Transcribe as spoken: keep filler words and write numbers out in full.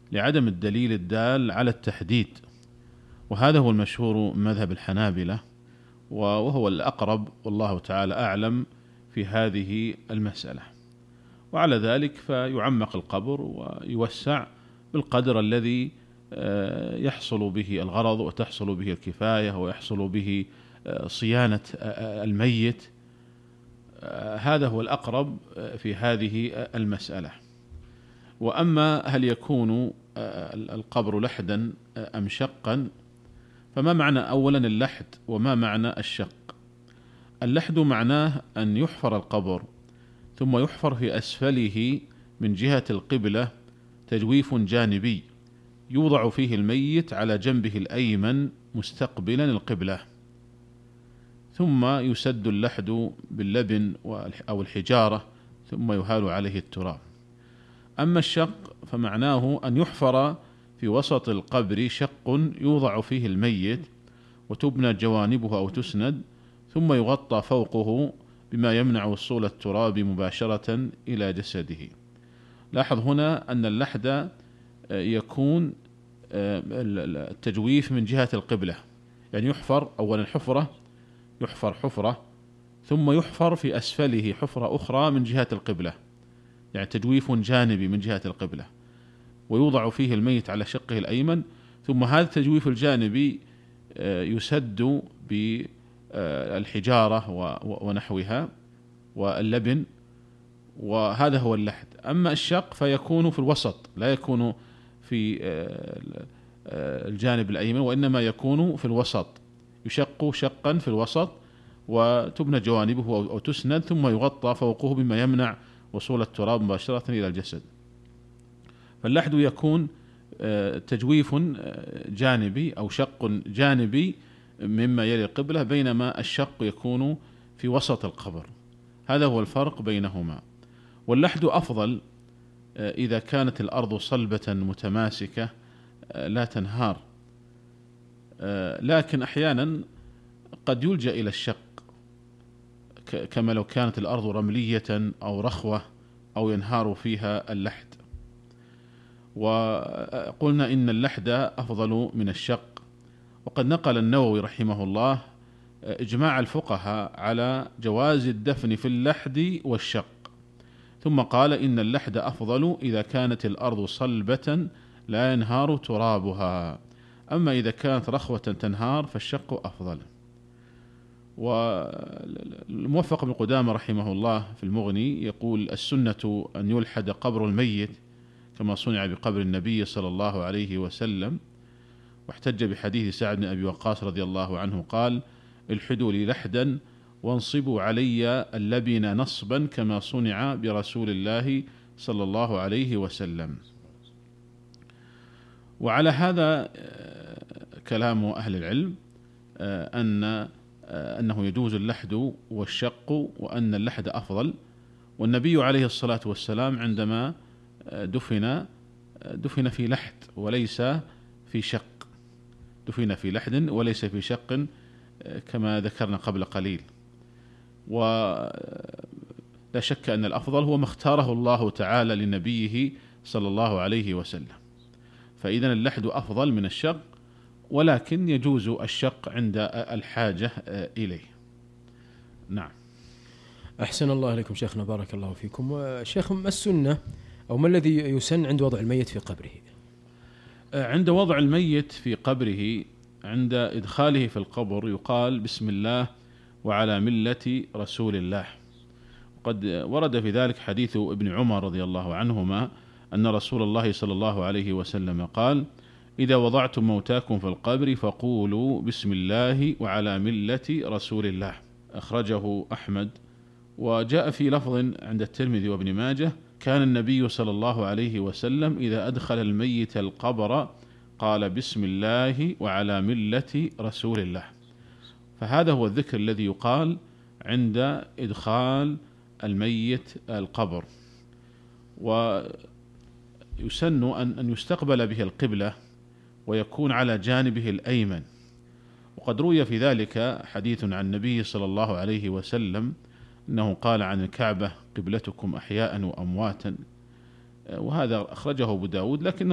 لعدم الدليل الدال على التحديد، وهذا هو المشهور مذهب الحنابلة، وهو الأقرب والله تعالى أعلم في هذه المسألة. وعلى ذلك فيعمق القبر ويوسع بالقدر الذي يحصل به الغرض وتحصل به الكفاية ويحصل به صيانة الميت. هذا هو الأقرب في هذه المسألة. وأما هل يكون القبر لحدا أم شقا، فما معنى أولا اللحد وما معنى الشق؟ اللحد معناه أن يحفر القبر ثم يحفر في أسفله من جهة القبلة تجويف جانبي يوضع فيه الميت على جنبه الأيمن مستقبلا القبلة، ثم يسد اللحد باللبن أو الحجارة ثم يهال عليه التراب. أما الشق فمعناه أن يحفر في وسط القبر شق يوضع فيه الميت وتبنى جوانبه أو تسند، ثم يغطى فوقه بما يمنع وصول التراب مباشرة إلى جسده. لاحظ هنا أن اللحد يكون التجويف من جهة القبلة، يعني يحفر أولا حفرة يحفر حفرة ثم يحفر في أسفله حفرة أخرى من جهة القبلة، يعني تجويف جانبي من جهة القبلة، ويوضع فيه الميت على شقه الأيمن، ثم هذا التجويف الجانبي يسد بالحجارة ونحوها واللبن، وهذا هو اللحد. أما الشق فيكون في الوسط، لا يكون في الجانب الأيمن وإنما يكون في الوسط، يشق شقا في الوسط وتبنى جوانبه أو تسند ثم يغطى فوقه بما يمنع وصول التراب مباشرة إلى الجسد. فاللحد يكون تجويف جانبي أو شق جانبي مما يلي القبلة، بينما الشق يكون في وسط القبر. هذا هو الفرق بينهما. واللحد أفضل إذا كانت الأرض صلبة متماسكة لا تنهار، لكن أحيانا قد يلجأ إلى الشق كما لو كانت الأرض رملية أو رخوة أو ينهار فيها اللحد. وقلنا إن اللحد أفضل من الشق، وقد نقل النووي رحمه الله إجماع الفقهاء على جواز الدفن في اللحد والشق، ثم قال إن اللحد أفضل إذا كانت الأرض صلبة لا ينهار ترابها، أما إذا كانت رخوة تنهار فالشق أفضل. والموفق بن قدامة رحمه الله في المغني يقول: السنة أن يلحد قبر الميت كما صنع بقبر النبي صلى الله عليه وسلم، واحتج بحديث سعد بن أبي وقاص رضي الله عنه قال: الحدوا لي لحدا وانصبوا علي اللبن نصبا كما صنع برسول الله صلى الله عليه وسلم. وعلى هذا كلام أهل العلم أن أنه يجوز اللحد والشق، وأن اللحد أفضل. والنبي عليه الصلاة والسلام عندما دفن دفن في لحد وليس في شق، دفن في لحد وليس في شق كما ذكرنا قبل قليل. ولا شك أن الأفضل هو ما اختاره الله تعالى لنبيه صلى الله عليه وسلم، فإذن اللحد أفضل من الشق، ولكن يجوز الشق عند الحاجة إليه. نعم. أحسن الله إليكم شيخنا، بارك الله فيكم. شيخ، ما السنة أو ما الذي يسن عند وضع الميت في قبره؟ عند وضع الميت في قبره، عند إدخاله في القبر يقال: بسم الله وعلى ملة رسول الله. قد ورد في ذلك حديث ابن عمر رضي الله عنهما أن رسول الله صلى الله عليه وسلم قال: إذا وضعتم موتاكم في القبر فقولوا بسم الله وعلى ملة رسول الله. أخرجه أحمد. وجاء في لفظ عند الترمذي وابن ماجه: كان النبي صلى الله عليه وسلم إذا أدخل الميت القبر قال بسم الله وعلى ملة رسول الله. فهذا هو الذكر الذي يقال عند إدخال الميت القبر. ويسن أن يستقبل به القبلة ويكون على جانبه الأيمن. وقد روي في ذلك حديث عن النبي صلى الله عليه وسلم أنه قال عن الكعبة: قبلتكم أحياء وأمواتا، وهذا أخرجه أبو داود، لكنه